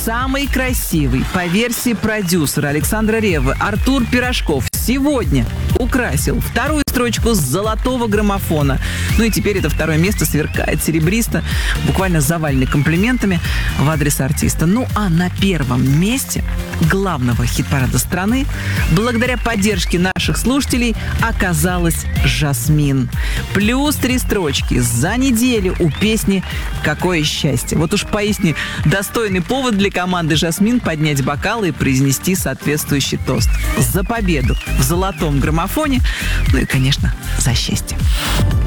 самый красивый, по версии продюсера Александра Реввы, Артур Пирожков сегодня украсил вторую строчку золотого граммофона. Ну и теперь это второе место сверкает серебристо, буквально завалены комплиментами в адрес артиста. Ну а на первом месте главного хит-парада страны, благодаря поддержке наших слушателей, оказалась «Жасмин». Плюс 3 строчки за неделю у песни «Какое счастье». Вот уж поистине достойный повод для команды «Жасмин» поднять бокалы и произнести соответствующий тост. За победу в золотом граммофоне, ну и, конечно, за счастье.